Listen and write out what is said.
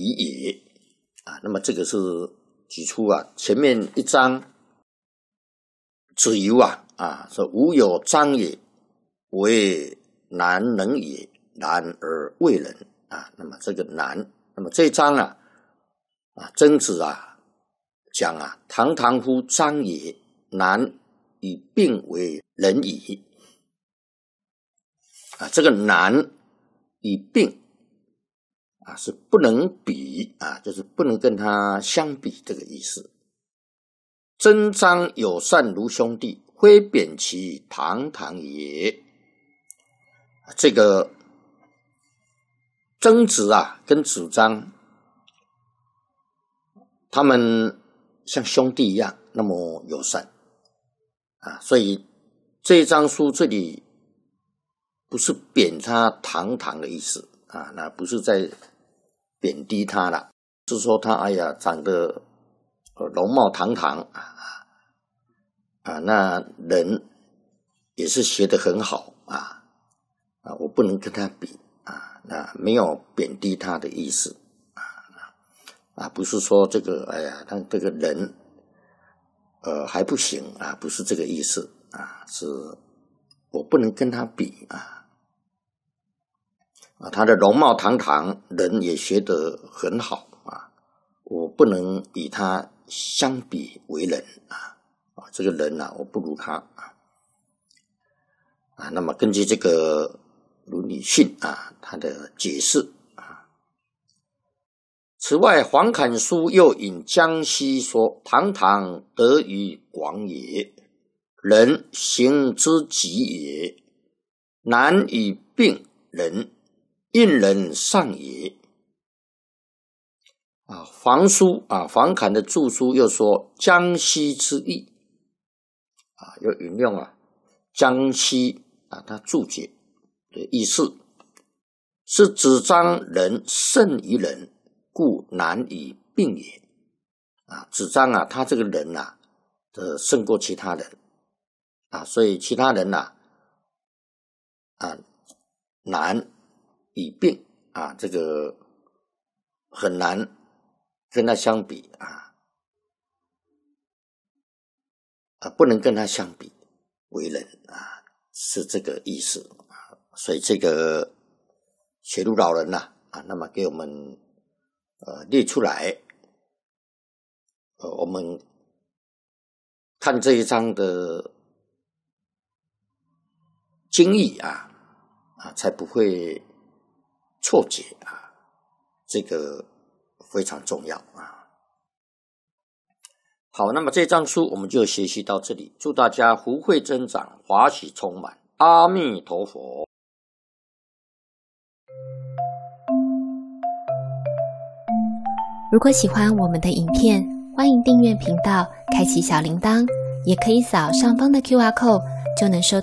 也那么这个是举出前面一章子游说吾有章也，为难能也，然而未能那么这个难，那么这一章曾子讲堂堂乎章也，难以并为能矣这个难以并是不能比就是不能跟他相比这个意思。曾章友善如兄弟，非贬其堂堂也。这个曾子跟子张他们像兄弟一样那么友善所以这一章书这里不是贬他堂堂的意思那不是在贬低他了，是说他长得容貌堂堂那人也是学得很好我不能跟他比那没有贬低他的意思不是说这个他这个人还不行不是这个意思是我不能跟他比他的容貌堂堂，人也学得很好我不能以他相比为人这个人我不如他那么根据这个伦理训他的解释此外，黄侃书又引江西说：堂堂德于广也，人行之极也，难以并人，应人上也。黄侃的著书又说江西之意又引用江西他注解的意思是子张人胜于人，故难以并也子张他这个人胜过其他人所以其他人难以并这个很难跟他相比不能跟他相比为人是这个意思所以这个学儒老人那么给我们列出来我们看这一章的经义才不会错解这个非常重要好，那么这章书我们就学习到这里，祝大家福慧增长，华喜充满，阿弥陀佛。 如果喜欢我们的影片，欢迎订阅频道，开启小铃铛，也可以扫上方的 QR code 就能收